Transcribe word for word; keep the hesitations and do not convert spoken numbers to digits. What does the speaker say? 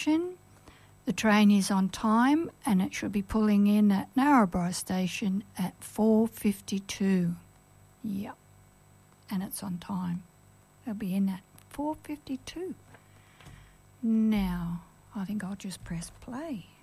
The train is on time and it should be pulling in at Narrabri Station at four fifty-two. Yep, and it's on time. It'll be in at four fifty-two. Now, I think I'll just press play.